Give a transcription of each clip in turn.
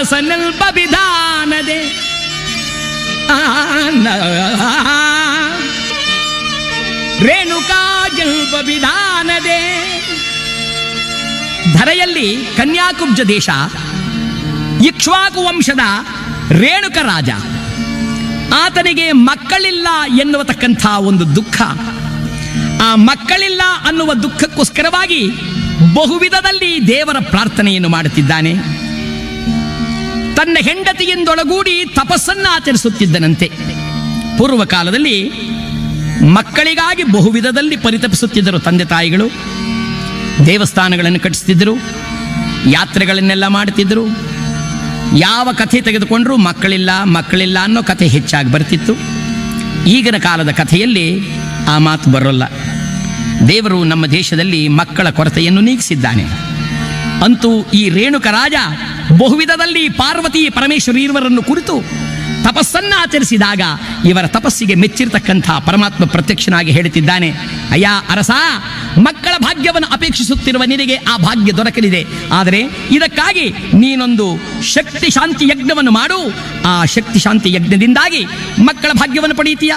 ಅರಸನೆಲ್ಪ ವಿಧಾನದೆ ರೇಣುಕಾ ಜಲ್ಪ ವಿಧಾನದೆ. ಧರೆಯಲ್ಲಿ ಕನ್ಯಾಕುಬ್ಜ ದೇಶ, ಇಕ್ಷ್ವಾಕು ವಂಶದ ರೇಣುಕ ರಾಜ. ಆತನಿಗೆ ಮಕ್ಕಳಿಲ್ಲ ಎನ್ನುವತಕ್ಕಂಥ ಒಂದು ದುಃಖ. ಆ ಮಕ್ಕಳಿಲ್ಲ ಅನ್ನುವ ದುಃಖಕ್ಕೋಸ್ಕರವಾಗಿ ಬಹುವಿಧದಲ್ಲಿ ದೇವರ ಪ್ರಾರ್ಥನೆಯನ್ನು ಮಾಡುತ್ತಿದ್ದಾನೆ. ತನ್ನ ಹೆಂಡತಿಯಿಂದೊಳಗೂಡಿ ತಪಸ್ಸನ್ನ ಆಚರಿಸುತ್ತಿದ್ದನಂತೆ. ಪೂರ್ವ ಕಾಲದಲ್ಲಿ ಮಕ್ಕಳಿಗಾಗಿ ಬಹುವಿಧದಲ್ಲಿ ಪರಿತಪಿಸುತ್ತಿದ್ದರು ತಂದೆ ತಾಯಿಗಳು. ದೇವಸ್ಥಾನಗಳನ್ನು ಕಟ್ಟಿಸ್ತಿದ್ದರು, ಯಾತ್ರೆಗಳನ್ನೆಲ್ಲ ಮಾಡುತ್ತಿದ್ದರು. ಯಾವ ಕಥೆ ತೆಗೆದುಕೊಂಡ್ರೂ ಮಕ್ಕಳಿಲ್ಲ ಅನ್ನೋ ಕಥೆ ಹೆಚ್ಚಾಗಿ ಬರ್ತಿತ್ತು. ಈಗಿನ ಕಾಲದ ಕಥೆಯಲ್ಲಿ ಆ ಮಾತು ಬರೋಲ್ಲ. ದೇವರು ನಮ್ಮ ದೇಶದಲ್ಲಿ ಮಕ್ಕಳ ಕೊರತೆಯನ್ನು ನೀಗಿಸಿದ್ದಾನೆ. ಅಂತೂ ಈ ರೇಣುಕ ರಾಜ ಬಹುವಿಧದಲ್ಲಿ ಪಾರ್ವತಿ ಪರಮೇಶ್ವರಿ ಇವರನ್ನು ಕುರಿತು ತಪಸ್ಸನ್ನ ಆಚರಿಸಿದಾಗ ಇವರ ತಪಸ್ಸಿಗೆ ಮೆಚ್ಚಿರತಕ್ಕಂಥ ಪರಮಾತ್ಮ ಪ್ರತ್ಯಕ್ಷನಾಗಿ ಹೇಳುತ್ತಿದ್ದಾನೆ, ಅಯ್ಯ ಅರಸ, ಮಕ್ಕಳ ಭಾಗ್ಯವನ್ನು ಅಪೇಕ್ಷಿಸುತ್ತಿರುವ ನಿನಗೆ ಆ ಭಾಗ್ಯ ದೊರಕಲಿದೆ. ಆದರೆ ಇದಕ್ಕಾಗಿ ನೀನೊಂದು ಶಕ್ತಿ ಶಾಂತಿ ಯಜ್ಞವನ್ನು ಮಾಡು. ಆ ಶಕ್ತಿ ಶಾಂತಿ ಯಜ್ಞದಿಂದಾಗಿ ಮಕ್ಕಳ ಭಾಗ್ಯವನ್ನು ಪಡೆಯುತ್ತೀಯ.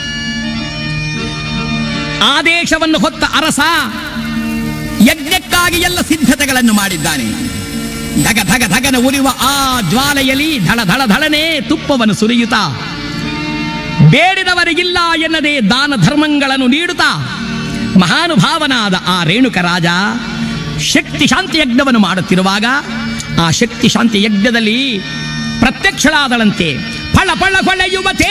ಆದೇಶವನ್ನು ಹೊತ್ತ ಅರಸ ಯಜ್ಞಕ್ಕಾಗಿ ಎಲ್ಲ ಸಿದ್ಧತೆಗಳನ್ನು ಮಾಡಿದ್ದಾನೆ. ಧಗ ಧಗ ಧಗನ ಉರಿಯುವ ಆ ಜ್ವಾಲೆಯಲ್ಲಿ ಧಳ ಧಳ ಧಳನೆ ತುಪ್ಪವನ್ನು ಸುರಿಯುತ್ತಾ, ಬೇಡಿದವರಿಗಿಲ್ಲ ಎನ್ನದೇ ದಾನ ಧರ್ಮಗಳನ್ನು ನೀಡುತ್ತಾ ಮಹಾನುಭಾವನಾದ ಆ ರೇಣುಕ ರಾಜ ಶಕ್ತಿ ಶಾಂತಿ ಯಜ್ಞವನ್ನು ಮಾಡುತ್ತಿರುವಾಗ ಆ ಶಕ್ತಿ ಶಾಂತಿ ಯಜ್ಞದಲ್ಲಿ ಪ್ರತ್ಯಕ್ಷಳಾದಳಂತೆ. ಫಳ ಫಳ ಹೊಳೆಯುವ